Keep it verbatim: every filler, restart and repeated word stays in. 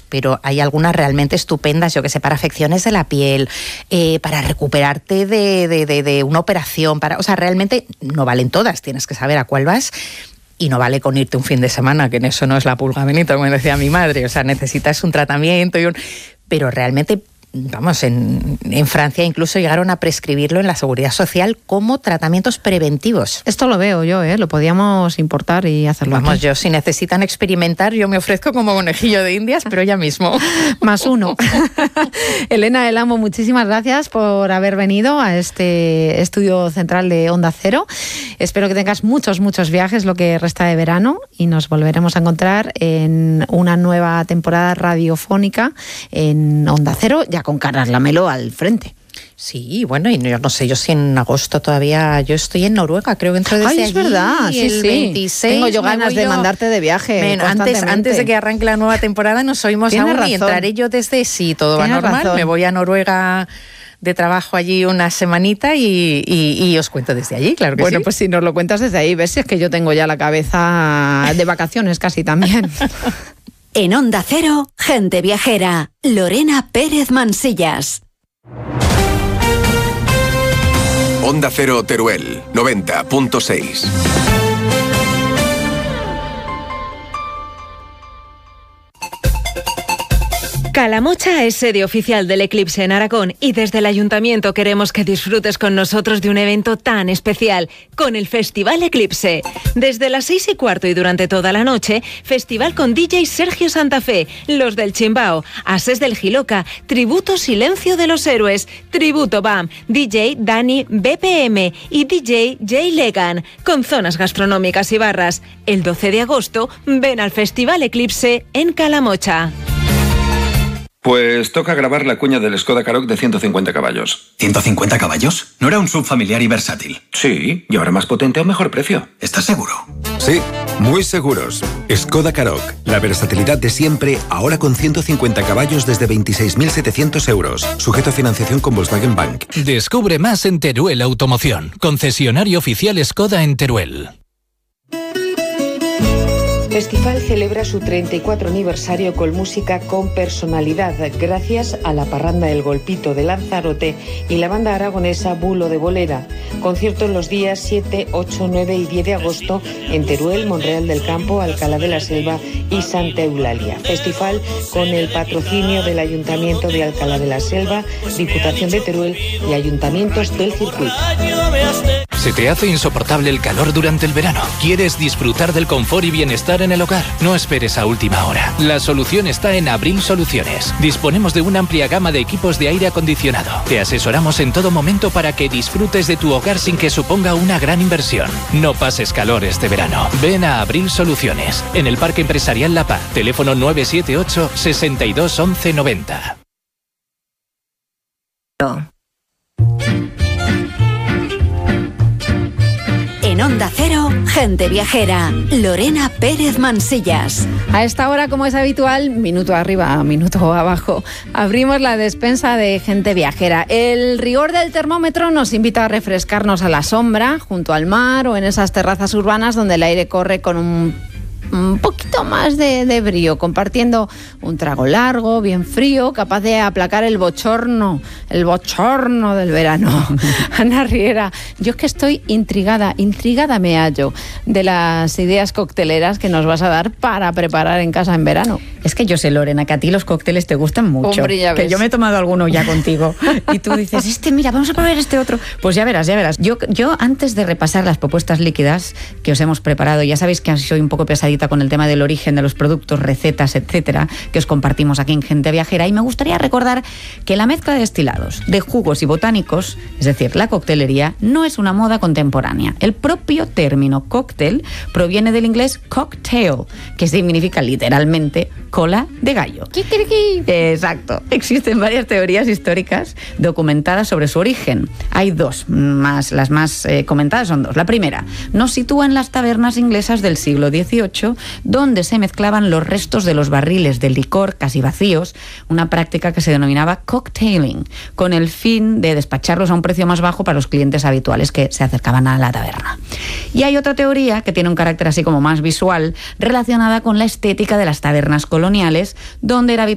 pero hay algunas realmente estupendas, yo que sé, para afecciones de la piel, eh, para recuperarte de, de, de, de una operación, para, o sea, realmente no valen todas, tienes que saber a cuál vas. Y no vale con irte un fin de semana, que en eso no es la pulga Benito, como decía mi madre. O sea, necesitas un tratamiento y un... Pero realmente, vamos, en, en Francia incluso llegaron a prescribirlo en la Seguridad Social como tratamientos preventivos. Esto lo veo yo, ¿eh? Lo podíamos importar y hacerlo. Vamos, aquí. Yo, si necesitan experimentar, yo me ofrezco como conejillo de indias, pero ya mismo. Más uno. Elena del Amo, muchísimas gracias por haber venido a este estudio central de Onda Cero. Espero que tengas muchos, muchos viajes lo que resta de verano y nos volveremos a encontrar en una nueva temporada radiofónica en Onda Cero, ya con Carlas Lamelo al frente. Sí, bueno, y yo no sé, yo si en agosto todavía, yo estoy en Noruega, creo que entro desde Ay, es allí, verdad, sí, el sí. veintiséis. Tengo yo ganas de yo... mandarte de viaje. Men, antes, antes de que arranque la nueva temporada nos oímos aún razón. Y entraré yo desde, sí, todo va normal, razón. Me voy a Noruega de trabajo allí una semanita y, y, y os cuento desde allí, claro que bueno, sí. Pues si nos lo cuentas desde ahí, ves si es que yo tengo ya la cabeza de vacaciones casi también. En Onda Cero, Gente Viajera, Lorena Pérez Mansillas. Onda Cero Teruel, noventa punto seis. Calamocha es sede oficial del Eclipse en Aragón y desde el Ayuntamiento queremos que disfrutes con nosotros de un evento tan especial, con el Festival Eclipse. Desde las seis y cuarto y durante toda la noche, festival con D J Sergio Santa Fe, Los del Chimbao, Ases del Giloca, Tributo Silencio de los Héroes, Tributo B A M, D J Dani B P M y D J Jay Legan, con zonas gastronómicas y barras. El doce de agosto, ven al Festival Eclipse en Calamocha. Pues toca grabar la cuña del Skoda Karoq de ciento cincuenta caballos. ¿ciento cincuenta caballos? ¿No era un sub familiar y versátil? Sí, y ahora más potente a un mejor precio. ¿Estás seguro? Sí, muy seguros. Skoda Karoq, la versatilidad de siempre, ahora con ciento cincuenta caballos desde veintiséis mil setecientos euros. Sujeto a financiación con Volkswagen Bank. Descubre más en Teruel Automoción, concesionario oficial Skoda en Teruel. Festival celebra su treinta y cuatro aniversario con música con personalidad, gracias a la Parranda El Golpito de Lanzarote y la banda aragonesa Bulo de Bolera. Conciertos los días siete, ocho, nueve y diez de agosto en Teruel, Monreal del Campo, Alcalá de la Selva y Santa Eulalia. Festival con el patrocinio del Ayuntamiento de Alcalá de la Selva, Diputación de Teruel y Ayuntamientos del Circuito. ¿Se te hace insoportable el calor durante el verano? ¿Quieres disfrutar del confort y bienestar en el hogar? No esperes a última hora. La solución está en Abril Soluciones. Disponemos de una amplia gama de equipos de aire acondicionado. Te asesoramos en todo momento para que disfrutes de tu hogar sin que suponga una gran inversión. No pases calor este verano. Ven a Abril Soluciones, en el Parque Empresarial La Paz. Teléfono nueve siete ocho, sesenta y dos, once, noventa. En Onda Cero, Gente Viajera, Lorena Pérez Mansillas. A esta hora, como es habitual, minuto arriba, minuto abajo, abrimos la despensa de Gente Viajera. El rigor del termómetro nos invita a refrescarnos a la sombra, junto al mar o en esas terrazas urbanas donde el aire corre con un un poquito más de, de brío, compartiendo un trago largo, bien frío, capaz de aplacar el bochorno, el bochorno del verano. Ana Riera, yo es que estoy intrigada, intrigada me hallo de las ideas cocteleras que nos vas a dar para preparar en casa en verano. Es que yo sé, Lorena, que a ti los cócteles te gustan mucho. Hombre, ya ves. Que yo me he tomado alguno ya contigo. Y tú dices, este, mira, vamos a probar este otro. Pues ya verás, ya verás. Yo, yo antes de repasar las propuestas líquidas que os hemos preparado, ya sabéis que soy un poco pesadita con el tema del origen de los productos, recetas, etcétera, que os compartimos aquí en Gente Viajera, y me gustaría recordar que la mezcla de destilados, de jugos y botánicos, es decir, la coctelería, no es una moda contemporánea. El propio término cóctel proviene del inglés cocktail, que significa literalmente cola de gallo. ¡Kikiriki! Exacto. Existen varias teorías históricas documentadas sobre su origen. Hay dos, más, las más eh, comentadas son dos. La primera nos sitúa en las tabernas inglesas del siglo dieciocho, donde se mezclaban los restos de los barriles de licor casi vacíos, una práctica que se denominaba cocktailing, con el fin de despacharlos a un precio más bajo para los clientes habituales que se acercaban a la taberna. Y hay otra teoría que tiene un carácter así como más visual, relacionada con la estética de las tabernas coloniales, donde era